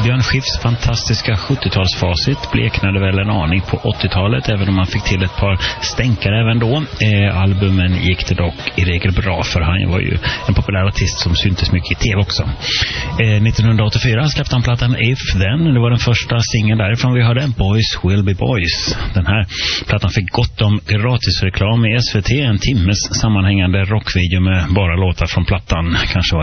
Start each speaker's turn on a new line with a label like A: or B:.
A: Björn Skifs fantastiska 70-talsfacit bleknade väl en aning på 80-talet, även om man fick till ett par stänkare även då. Albumen gick det dock i regel bra, för han var ju en populär artist som syntes mycket i tv också. 1984 släppte han plattan If Then. Det var den första singeln därifrån vi hörde, Boys Will Be Boys. Den här plattan fick gott om gratisreklam i SVT, en timmes sammanhängande rockvideo med bara låtar från plattan. Kanske var